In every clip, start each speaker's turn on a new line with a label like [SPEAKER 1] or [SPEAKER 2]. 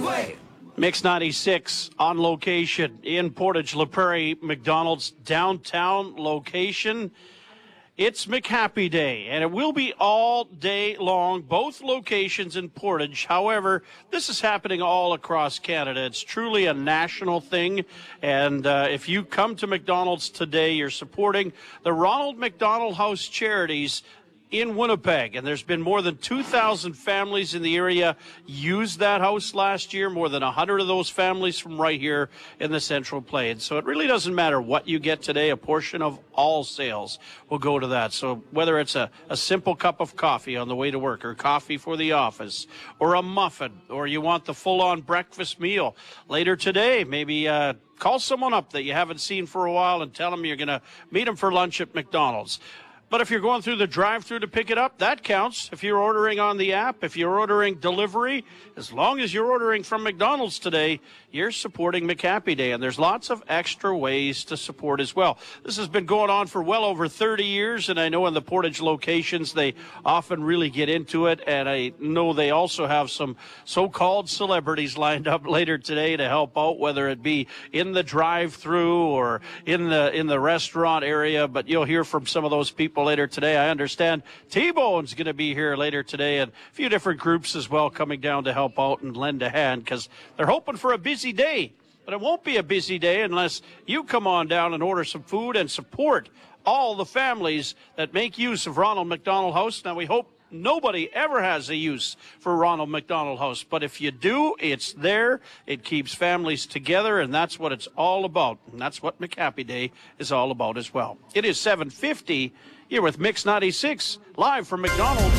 [SPEAKER 1] way.
[SPEAKER 2] Mix 96 on location in Portage La Prairie, McDonald's downtown location. It's McHappy Day, and it will be all day long, both locations in Portage. However, this is happening all across Canada. It's truly a national thing, and if you come to McDonald's today, you're supporting the Ronald McDonald House Charities in Winnipeg, and there's been more than 2,000 families in the area use that house last year, more than 100 of those families from right here in the Central Plains. So it really doesn't matter what you get today, a portion of all sales will go to that. So whether it's a simple cup of coffee on the way to work, or coffee for the office, or a muffin, or you want the full-on breakfast meal later today, maybe call someone up that you haven't seen for a while and tell them you're going to meet them for lunch at McDonald's. But if you're going through the drive-thru to pick it up, that counts. If you're ordering on the app, if you're ordering delivery, as long as you're ordering from McDonald's today, you're supporting McHappy Day. And there's lots of extra ways to support as well. This has been going on for well over 30 years, and I know in the Portage locations they often really get into it. And I know they also have some so-called celebrities lined up later today to help out, whether it be in the drive-thru or in the restaurant area. But you'll hear from some of those people later today. I understand T-Bone's going to be here later today, and a few different groups as well coming down to help out and lend a hand, because they're hoping for a busy day. But it won't be a busy day unless you come on down and order some food and support all the families that make use of Ronald McDonald House. Now, we hope nobody ever has a use for Ronald McDonald House, but if you do, it's there. It keeps families together, and that's what it's all about. And that's what McHappy Day is all about as well. It is 7:50. You're with Mix 96, live from McDonald's.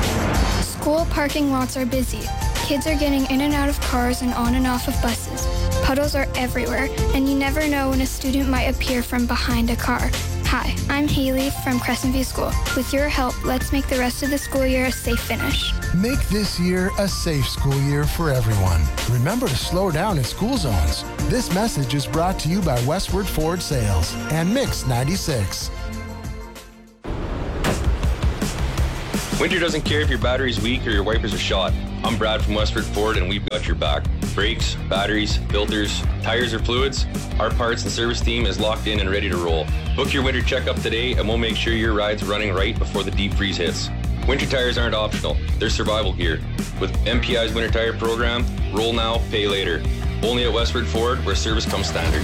[SPEAKER 3] School parking lots are busy. Kids are getting in and out of cars and on and off of buses. Puddles are everywhere, and you never know when a student might appear from behind a car. Hi, I'm Haley from Crescent View School. With your help, let's make the rest of the school year a safe finish.
[SPEAKER 4] Make this year a safe school year for everyone. Remember to slow down in school zones. This message is brought to you by Westward Ford Sales and Mix 96.
[SPEAKER 5] Winter doesn't care if your battery's weak or your wipers are shot. I'm Brad from Westford Ford, and we've got your back. Brakes, batteries, filters, tires or fluids, our parts and service team is locked in and ready to roll. Book your winter checkup today, and we'll make sure your ride's running right before the deep freeze hits. Winter tires aren't optional. They're survival gear. With MPI's winter tire program, roll now, pay later. Only at Westford Ford, where service comes standard.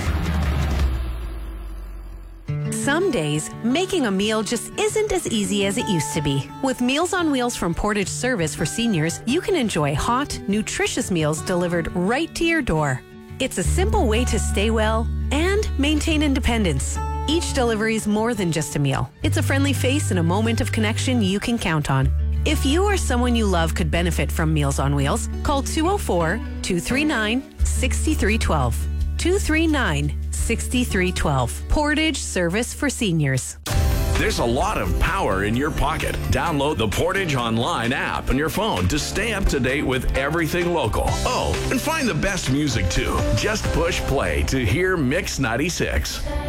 [SPEAKER 6] Some days, making a meal just isn't as easy as it used to be. With Meals on Wheels from Portage Service for Seniors, you can enjoy hot, nutritious meals delivered right to your door. It's a simple way to stay well and maintain independence. Each delivery is more than just a meal. It's a friendly face and a moment of connection you can count on. If you or someone you love could benefit from Meals on Wheels, call 204-239-6312. 239-6312. Portage Service for Seniors.
[SPEAKER 1] There's a lot of power in your pocket. Download the Portage Online app on your phone to stay up to date with everything local. Oh, and find the best music too. Just push play to hear Mix 96.